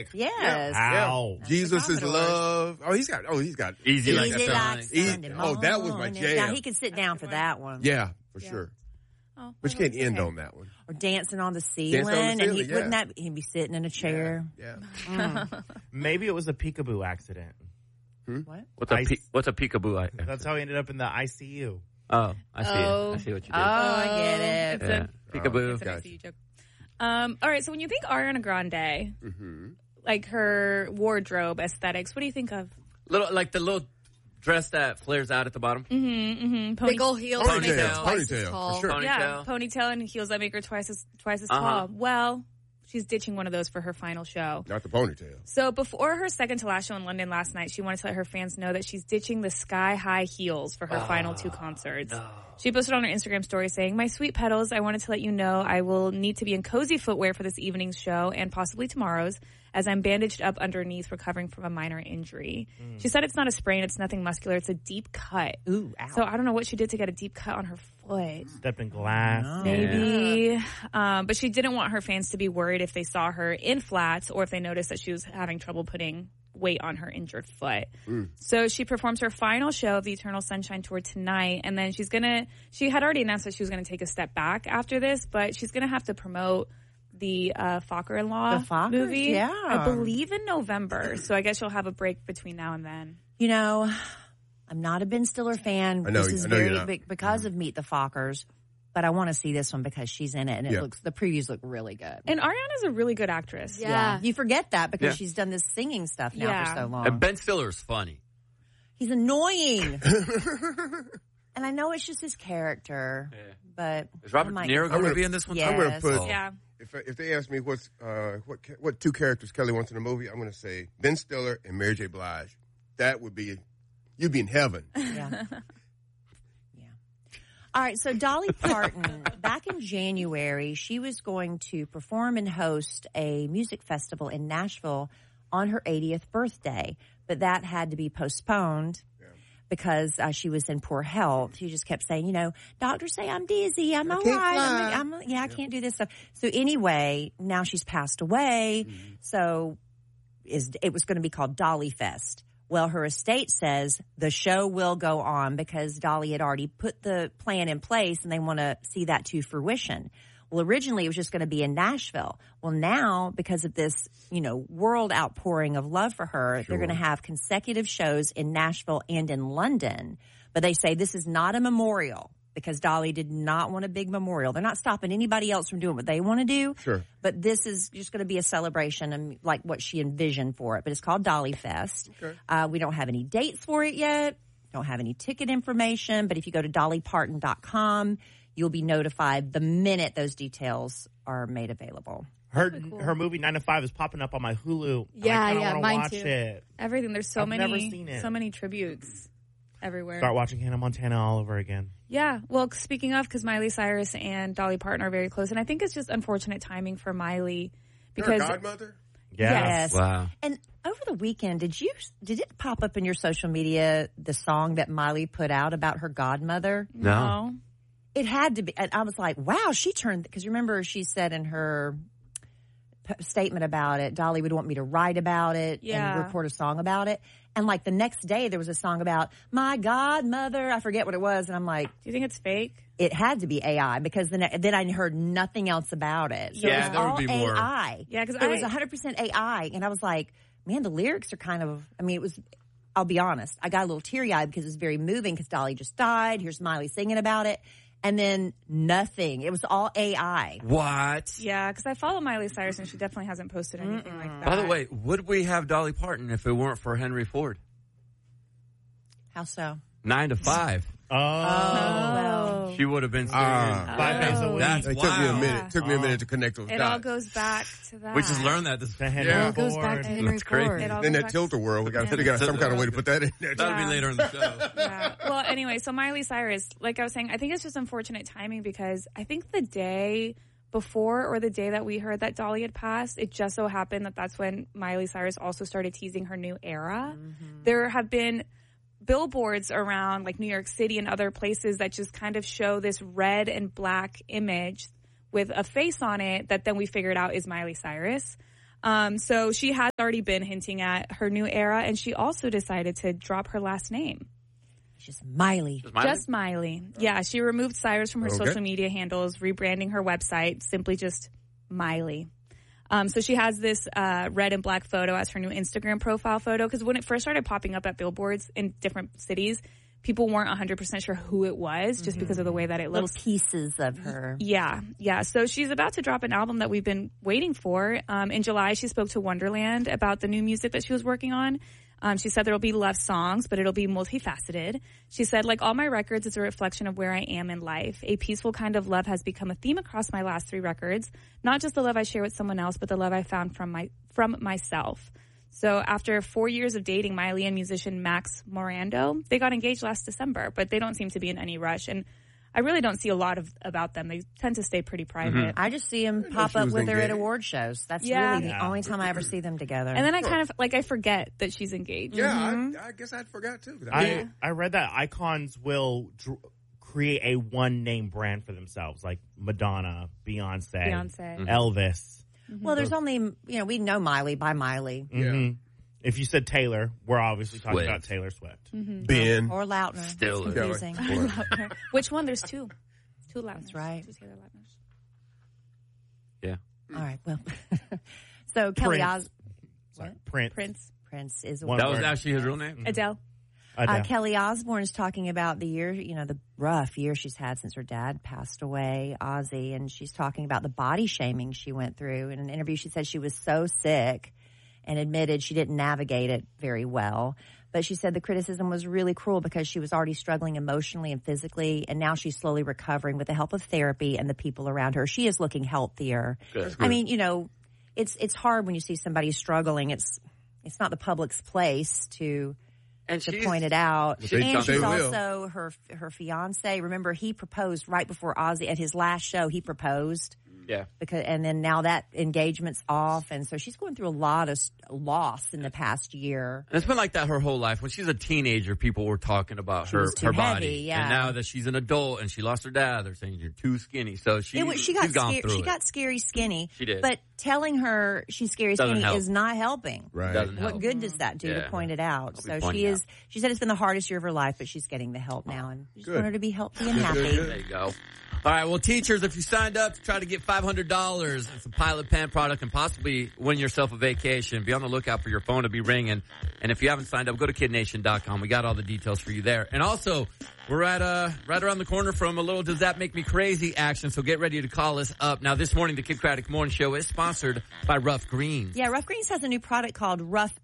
Yes. Ow. Jesus is love. He's got. Easy like like Sunday morning. that was my jam. Now he can sit down for that one. Yeah, for sure. Oh, But you can't end on that one. Or dancing on the ceiling. And he'd be sitting in a chair. Yeah. Maybe it was a peekaboo accident. What? What's a peekaboo? That's how he ended up in the ICU. Oh, I see it. I see what you did. I get it. Yeah. Peekaboo. It's an ICU joke. All right, so when you think Ariana Grande, like her wardrobe aesthetics, what do you think of? The little dress that flares out at the bottom. Big old heels. Ponytail. For sure. Ponytail. Yeah, ponytail and heels that make her twice as tall. Well, she's ditching one of those for her final show. Not the ponytail. So before her second to last show in London last night, she wanted to let her fans know that she's ditching the sky-high heels for her final two concerts. No. She posted on her Instagram story saying, "My sweet petals, I wanted to let you know I will need to be in cozy footwear for this evening's show and possibly tomorrow's, as I'm bandaged up underneath recovering from a minor injury." She said it's not a sprain, it's nothing muscular, it's a deep cut. Ooh, ow. So I don't know what she did to get a deep cut on her foot. Step in glass. Maybe. But she didn't want her fans to be worried if they saw her in flats or if they noticed that she was having trouble putting weight on her injured foot. So she performs her final show of the Eternal Sunshine Tour tonight, and then she had already announced that she was going to take a step back after this, but she's going to have to promote the Fokker-in-Law movie, I believe in November. So I guess she'll have a break between now and then. You know, I'm not a Ben Stiller fan. This is very big because of Meet the Fockers, but I want to see this one because she's in it, and the previews look really good. And Ariana's a really good actress. Yeah. You forget that because she's done this singing stuff now for so long. And Ben Stiller's funny. He's annoying. And I know it's just his character, but is Robert De Niro going to be in this one? Yes. I'm going to put. If they ask me what two characters Kelly wants in a movie, I'm going to say Ben Stiller and Mary J. Blige. That would be, you'd be in heaven. Yeah. All right, so Dolly Parton, back in January, she was going to perform and host a music festival in Nashville on her 80th birthday, but that had to be postponed because she was in poor health. She just kept saying, doctors say I'm dizzy, I'm all right. I can't do this stuff. So anyway, now she's passed away, so it was going to be called Dolly Fest. Well, her estate says the show will go on because Dolly had already put the plan in place and they want to see that to fruition. Well, originally it was just going to be in Nashville. Well, now because of this, world outpouring of love for her, they're going to have consecutive shows in Nashville and in London. But they say this is not a memorial because Dolly did not want a big memorial. They're not stopping anybody else from doing what they want to do. Sure. But this is just going to be a celebration and like what she envisioned for it. But it's called Dolly Fest. Okay. We don't have any dates for it yet. Don't have any ticket information. But if you go to dollyparton.com, you'll be notified the minute those details are made available. Her movie 9 to 5 is popping up on my Hulu. Yeah, mine watch too. It. Everything. There's I've never seen it. So many tributes everywhere. Start watching Hannah Montana all over again. Yeah. Well, speaking of, because Miley Cyrus and Dolly Parton are very close, and I think it's just unfortunate timing for Miley because her godmother. Yes. Wow. And over the weekend, did it pop up in your social media the song that Miley put out about her godmother? No. It had to be. And I was like, wow, she turned, because remember she said in her statement about it, Dolly would want me to write about it and record a song about it. And like the next day there was a song about my godmother. I forget what it was. And I'm like, do you think it's fake? It had to be AI because then I heard nothing else about it. So yeah, it was there would be more. AI. Yeah, because it was 100% AI. And I was like, man, the lyrics are kind of, I'll be honest. I got a little teary-eyed because it was very moving because Dolly just died. Here's Miley singing about it. And then nothing. It was all AI. What? Yeah, because I follow Miley Cyrus and she definitely hasn't posted anything like that. By the way, would we have Dolly Parton if it weren't for Henry Ford? How so? 9 to 5. Oh. She would have been 5 days a week. That's It took me a minute. Took me a minute to connect those It dots. all goes back to that. We just learned that this Henry It goes back to Henry That's crazy. Ford. In that tilter world, we got to figure out some kind of way to put that in there. That'll be later in the show. Yeah. Well, anyway, so Miley Cyrus, like I was saying, I think it's just unfortunate timing because I think the day before or the day that we heard that Dolly had passed, it just so happened that that's when Miley Cyrus also started teasing her new era. Mm-hmm. There have been billboards around like New York City and other places that just kind of show this red and black image with a face on it that then we figured out is Miley Cyrus. So she has already been hinting at her new era, and she also decided to drop her last name. She's Miley. Just Miley. Yeah, she removed Cyrus from her social media handles, rebranding her website, simply just Miley. So she has this red and black photo as her new Instagram profile photo, because when it first started popping up at billboards in different cities, people weren't 100% sure who it was just because of the way that it Little looks. pieces of her. Yeah. So she's about to drop an album that we've been waiting for. In July, she spoke to Wonderland about the new music that she was working on. She said there'll be love songs, but it'll be multifaceted. She said, like all my records, it's a reflection of where I am in life. A peaceful kind of love has become a theme across my last 3 records. Not just the love I share with someone else, but the love I found from myself. So after 4 years of dating Miley and musician Max Morando, they got engaged last December, but they don't seem to be in any rush. And I really don't see a lot about them. They tend to stay pretty private. I just see them pop up with her at award shows. That's really the only time I ever see them together. And then I kind of, I forget that she's engaged. Yeah, I guess I forgot too. I read that icons will create a one-name brand for themselves, like Madonna, Beyonce. Elvis. Well, there's only, we know Miley by Miley. Yeah. If you said Taylor, we're obviously talking about Taylor Swift. Ben. Or Lautner. Still It's confusing. Which one? There's 2. 2 Lautners. That's right. 2 Taylor Lautners. Yeah. All right, well. So Kelly Prince. Prince is One That word. was actually his real name? Adele. Kelly Osbourne is talking about the year, the rough year she's had since her dad passed away, Ozzy, and she's talking about the body shaming she went through. In an interview, she said she was so sick and admitted she didn't navigate it very well. But she said the criticism was really cruel because she was already struggling emotionally and physically, and now she's slowly recovering with the help of therapy and the people around her. She is looking healthier. Good. I mean, it's hard when you see somebody struggling. It's not the public's place to point it out. And she's also her fiance. Remember, he proposed right before Ozzy at his last show. He proposed. Yeah. And then now that engagement's off, and so she's going through a lot of loss in the past year. And it's been like that her whole life. When she's a teenager, people were talking about her heavy, body. yeah. And now that she's an adult and she lost her dad, they're saying you're too skinny. So she's gone through it. She got scary skinny. She did. But telling her she's scary skinny is not helping. Right. Doesn't help. What good does that do to point it out? So she said it's been the hardest year of her life, but she's getting the help now, and we just want her to be healthy and happy. There you go. All right, well, teachers, if you signed up to try to get $500 and some Pilot Pen product and possibly win yourself a vacation, be on the lookout for your phone to be ringing. And if you haven't signed up, go to KidNation.com. We got all the details for you there. And also, we're at right around the corner from a little Does That Make Me Crazy action, so get ready to call us up. Now, this morning, the Kid Craddock Morning Show is sponsored by Rough Greens. Yeah, Rough Greens has a new product called Rough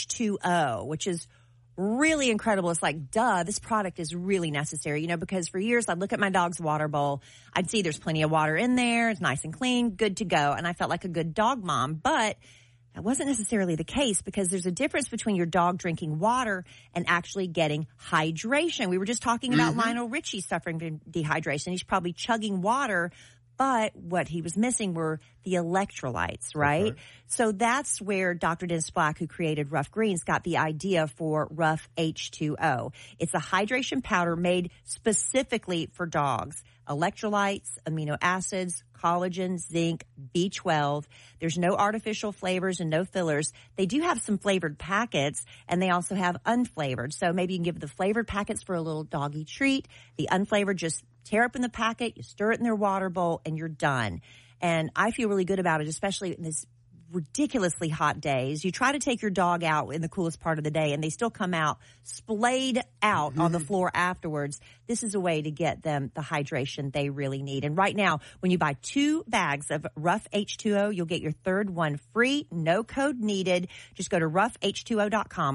H2O, which is really incredible. It's like, duh, this product is really necessary, because for years I'd look at my dog's water bowl. I'd see there's plenty of water in there. It's nice and clean, good to go. And I felt like a good dog mom, but that wasn't necessarily the case because there's a difference between your dog drinking water and actually getting hydration. We were just talking about Lionel Richie suffering from dehydration. He's probably chugging water, but what he was missing were the electrolytes, right? Okay. So that's where Dr. Dennis Black, who created Rough Greens, got the idea for Rough H2O. It's a hydration powder made specifically for dogs. Electrolytes, amino acids, collagen, zinc, B12. There's no artificial flavors and no fillers. They do have some flavored packets, and they also have unflavored. So maybe you can give the flavored packets for a little doggy treat. The unflavored, just tear up in the packet, you stir it in their water bowl, and you're done. And I feel really good about it, especially in this ridiculously hot days. You try to take your dog out in the coolest part of the day, and they still come out splayed out on the floor afterwards. This is a way to get them the hydration they really need. And right now, when you buy 2 bags of Rough H2O, you'll get your third one free. No code needed. Just go to roughh2o.com,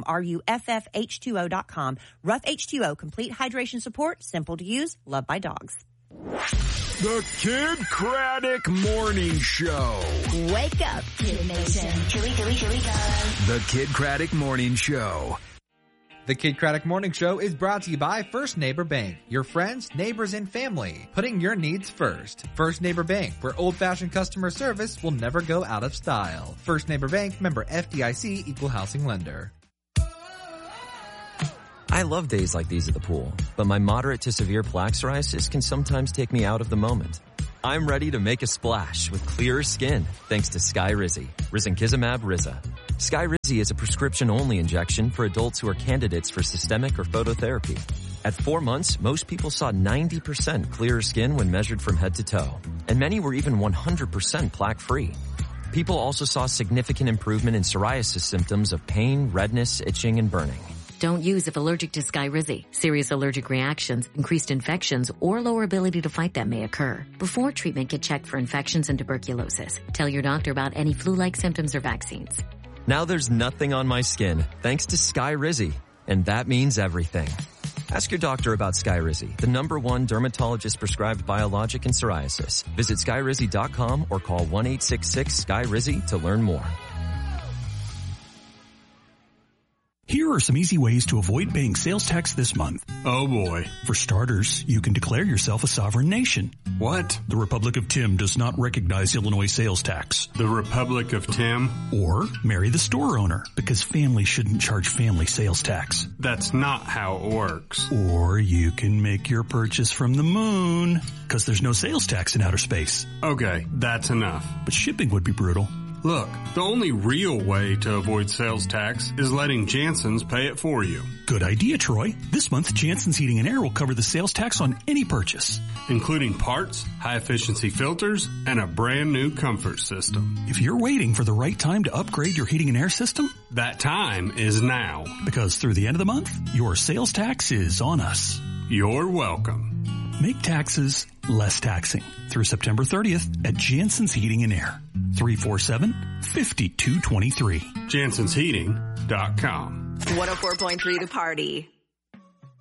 RUFFH2O.com. Rough H2O, complete hydration support, simple to use, loved by dogs. The Kid Craddock Morning Show. Wake up, Kid Nation. Here we go. The Kid Craddock Morning Show. The Kid Craddock Morning Show is brought to you by First Neighbor Bank. Your friends, neighbors, and family. Putting your needs first. First Neighbor Bank, where old-fashioned customer service will never go out of style. First Neighbor Bank, member FDIC, equal housing lender. I love days like these at the pool, but my moderate to severe plaque psoriasis can sometimes take me out of the moment. I'm ready to make a splash with clearer skin thanks to Skyrizi, risankizumab Riza. Skyrizi is a prescription-only injection for adults who are candidates for systemic or phototherapy. At 4 months, most people saw 90% clearer skin when measured from head to toe, and many were even 100% plaque-free. People also saw significant improvement in psoriasis symptoms of pain, redness, itching, and burning. Don't use if allergic to Skyrizi. Serious allergic reactions, increased infections, or lower ability to fight them may occur. Before treatment, get checked for infections and tuberculosis. Tell your doctor about any flu-like symptoms or vaccines. Now there's nothing on my skin thanks to Skyrizi, and that means everything. Ask your doctor about Skyrizi, the #1 dermatologist-prescribed biologic in psoriasis. Visit Skyrizi.com or call 1-866-SKYRIZI to learn more. Here are some easy ways to avoid paying sales tax this month. Oh boy. For starters, you can declare yourself a sovereign nation. What? The Republic of Tim does not recognize Illinois sales tax. The Republic of Tim? Or marry the store owner, because families shouldn't charge family sales tax. That's not how it works. Or you can make your purchase from the moon, because there's no sales tax in outer space. Okay, that's enough. But shipping would be brutal. Look, the only real way to avoid sales tax is letting Jansen's pay it for you. Good idea, Troy. This month, Jansen's Heating and Air will cover the sales tax on any purchase, including parts, high-efficiency filters, and a brand new comfort system. If you're waiting for the right time to upgrade your heating and air system, that time is now. Because through the end of the month, your sales tax is on us. You're welcome. Make taxes less taxing through September 30th at Jansen's Heating and Air. 347-5223. JansensHeating.com. 104.3 The Party.